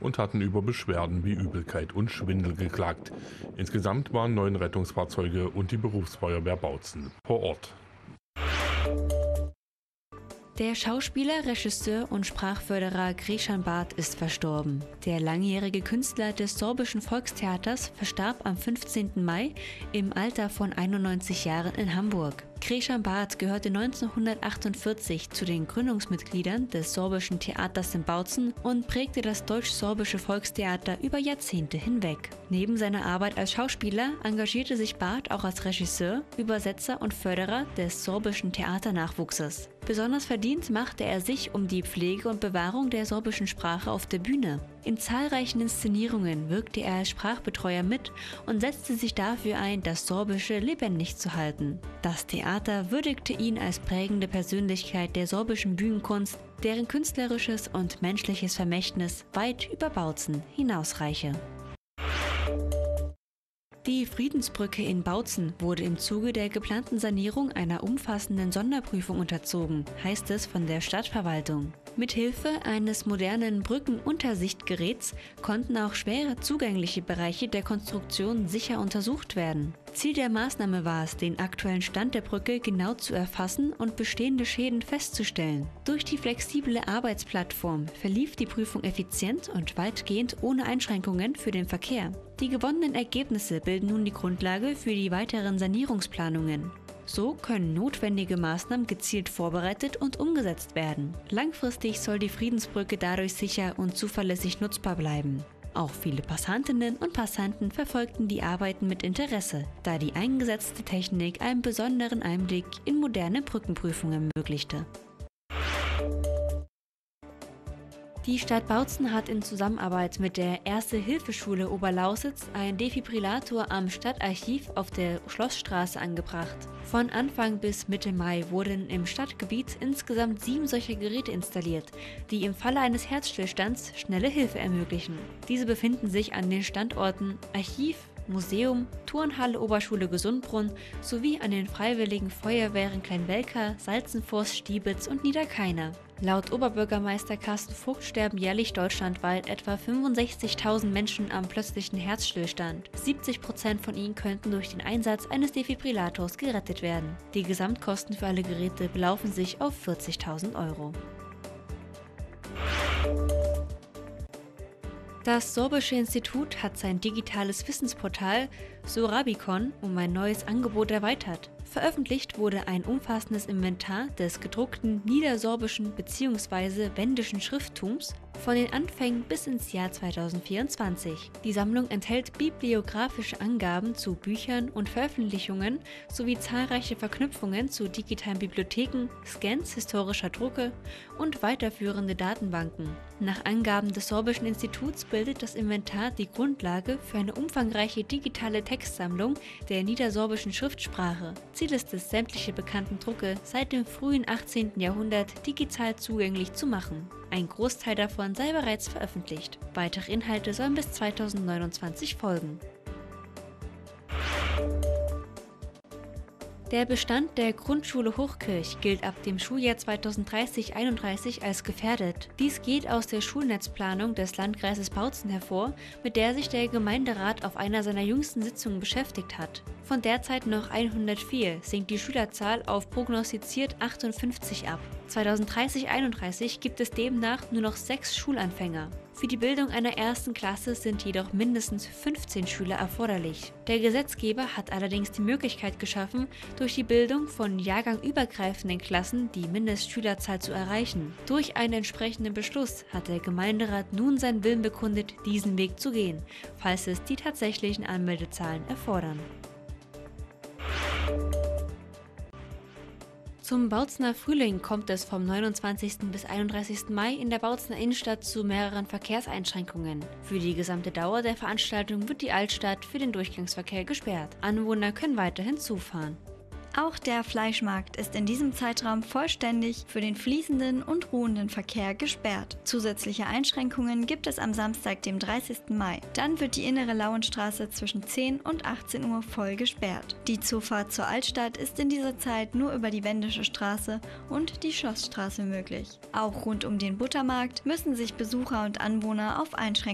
und hatten über Beschwerden wie Übelkeit und Schwindel geklagt. Insgesamt waren 9 Rettungsfahrzeuge und die Berufsfeuerwehr Bautzen vor Ort. Der Schauspieler, Regisseur und Sprachförderer Krešan Barth ist verstorben. Der langjährige Künstler des sorbischen Volkstheaters verstarb am 15. Mai im Alter von 91 Jahren in Hamburg. Krešan Barth gehörte 1948 zu den Gründungsmitgliedern des sorbischen Theaters in Bautzen und prägte das deutsch-sorbische Volkstheater über Jahrzehnte hinweg. Neben seiner Arbeit als Schauspieler engagierte sich Barth auch als Regisseur, Übersetzer und Förderer des sorbischen Theaternachwuchses. Besonders verdient machte er sich um die Pflege und Bewahrung der sorbischen Sprache auf der Bühne. In zahlreichen Inszenierungen wirkte er als Sprachbetreuer mit und setzte sich dafür ein, das Sorbische lebendig zu halten. Das Theater würdigte ihn als prägende Persönlichkeit der sorbischen Bühnenkunst, deren künstlerisches und menschliches Vermächtnis weit über Bautzen hinausreiche. Die Friedensbrücke in Bautzen wurde im Zuge der geplanten Sanierung einer umfassenden Sonderprüfung unterzogen, heißt es von der Stadtverwaltung. Mithilfe eines modernen Brückenuntersichtgeräts konnten auch schwere zugängliche Bereiche der Konstruktion sicher untersucht werden. Ziel der Maßnahme war es, den aktuellen Stand der Brücke genau zu erfassen und bestehende Schäden festzustellen. Durch die flexible Arbeitsplattform verlief die Prüfung effizient und weitgehend ohne Einschränkungen für den Verkehr. Die gewonnenen Ergebnisse bilden nun die Grundlage für die weiteren Sanierungsplanungen. So können notwendige Maßnahmen gezielt vorbereitet und umgesetzt werden. Langfristig soll die Friedensbrücke dadurch sicher und zuverlässig nutzbar bleiben. Auch viele Passantinnen und Passanten verfolgten die Arbeiten mit Interesse, da die eingesetzte Technik einen besonderen Einblick in moderne Brückenprüfungen ermöglichte. Die Stadt Bautzen hat in Zusammenarbeit mit der Erste-Hilfe-Schule Oberlausitz einen Defibrillator am Stadtarchiv auf der Schlossstraße angebracht. Von Anfang bis Mitte Mai wurden im Stadtgebiet insgesamt 7 solcher Geräte installiert, die im Falle eines Herzstillstands schnelle Hilfe ermöglichen. Diese befinden sich an den Standorten Archiv, Museum, Turnhalle Oberschule Gesundbrunn sowie an den Freiwilligen Feuerwehren Kleinwelka, Salzenforst, Stiebitz und Niederkeiner. Laut Oberbürgermeister Carsten Vogt sterben jährlich deutschlandweit etwa 65.000 Menschen am plötzlichen Herzstillstand. 70% von ihnen könnten durch den Einsatz eines Defibrillators gerettet werden. Die Gesamtkosten für alle Geräte belaufen sich auf 40.000 Euro. Das Sorbische Institut hat sein digitales Wissensportal Sorabikon um ein neues Angebot erweitert. Veröffentlicht wurde ein umfassendes Inventar des gedruckten niedersorbischen bzw. wendischen Schrifttums von den Anfängen bis ins Jahr 2024. Die Sammlung enthält bibliografische Angaben zu Büchern und Veröffentlichungen sowie zahlreiche Verknüpfungen zu digitalen Bibliotheken, Scans historischer Drucke und weiterführende Datenbanken. Nach Angaben des Sorbischen Instituts bildet das Inventar die Grundlage für eine umfangreiche digitale Textsammlung der niedersorbischen Schriftsprache. Ziel ist es, sämtliche bekannten Drucke seit dem frühen 18. Jahrhundert digital zugänglich zu machen. Ein Großteil davon sei bereits veröffentlicht. Weitere Inhalte sollen bis 2029 folgen. Der Bestand der Grundschule Hochkirch gilt ab dem Schuljahr 2030/31 als gefährdet. Dies geht aus der Schulnetzplanung des Landkreises Bautzen hervor, mit der sich der Gemeinderat auf einer seiner jüngsten Sitzungen beschäftigt hat. Von derzeit noch 104 sinkt die Schülerzahl auf prognostiziert 58 ab. 2030/31 gibt es demnach nur noch 6 Schulanfänger. Für die Bildung einer ersten Klasse sind jedoch mindestens 15 Schüler erforderlich. Der Gesetzgeber hat allerdings die Möglichkeit geschaffen, durch die Bildung von jahrgangübergreifenden Klassen die Mindestschülerzahl zu erreichen. Durch einen entsprechenden Beschluss hat der Gemeinderat nun seinen Willen bekundet, diesen Weg zu gehen, falls es die tatsächlichen Anmeldezahlen erfordern. Zum Bautzener Frühling kommt es vom 29. bis 31. Mai in der Bautzener Innenstadt zu mehreren Verkehrseinschränkungen. Für die gesamte Dauer der Veranstaltung wird die Altstadt für den Durchgangsverkehr gesperrt. Anwohner können weiterhin zufahren. Auch der Fleischmarkt ist in diesem Zeitraum vollständig für den fließenden und ruhenden Verkehr gesperrt. Zusätzliche Einschränkungen gibt es am Samstag, dem 30. Mai. Dann wird die innere Lauenstraße zwischen 10 und 18 Uhr voll gesperrt. Die Zufahrt zur Altstadt ist in dieser Zeit nur über die Wendische Straße und die Schlossstraße möglich. Auch rund um den Buttermarkt müssen sich Besucher und Anwohner auf Einschränkungen